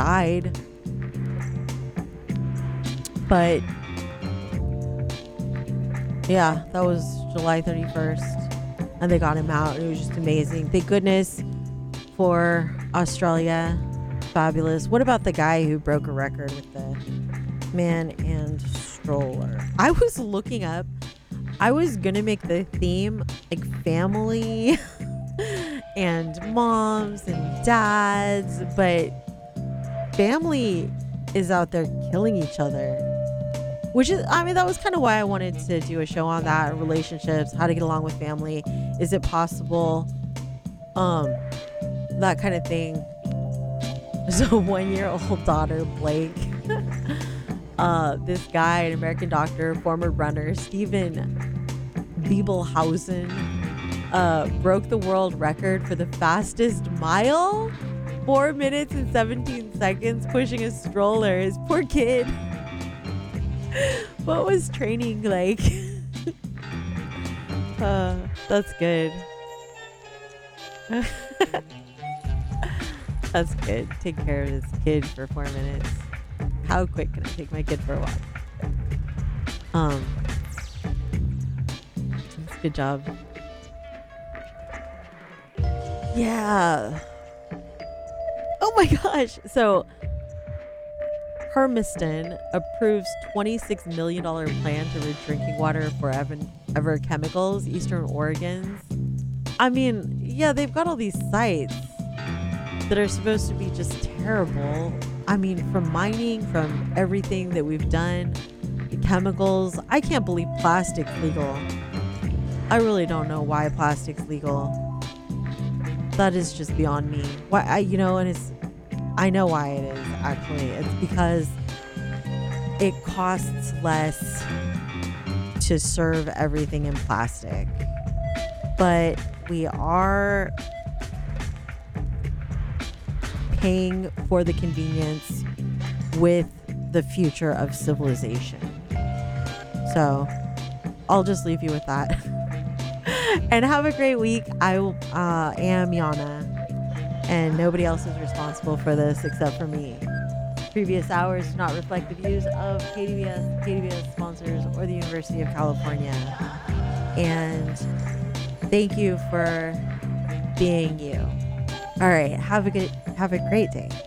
died. But yeah, that was July 31st, and they got him out. It was just amazing. Thank goodness for Australia. Fabulous. What about the guy who broke a record with the man and stroller? I was looking up. I was gonna make the theme like family and moms and dads, but family is out there killing each other. Which is, I mean, that was kind of why I wanted to do a show on that, relationships, how to get along with family. Is it possible? That kind of thing. So 1-year-old daughter, Blake, this guy, an American doctor, former runner, Steven Biebelhausen, broke the world record for the fastest mile, 4 minutes and 17 seconds, pushing a stroller. His poor kid. What was training like? That's good. That's good. Take care of this kid for 4 minutes. How quick can I take my kid for a walk? That's a good job. Yeah. Oh my gosh. So Hermiston approves $26 million plan to rid drinking water for Ever Chemicals, Eastern Oregon's. I mean, yeah, they've got all these sites that are supposed to be just terrible. I mean, from mining, from everything that we've done, the chemicals. I can't believe plastic's legal. I really don't know why plastic's legal. That is just beyond me. Why, I know why it is, actually. It's because it costs less to serve everything in plastic. But we are paying for the convenience with the future of civilization. So I'll just leave you with that. And have a great week. I am Yana, and nobody else is responsible for this except for me. Previous hours do not reflect the views of KDVS sponsors, or the University of California. And thank you for being you. All right, have a great day.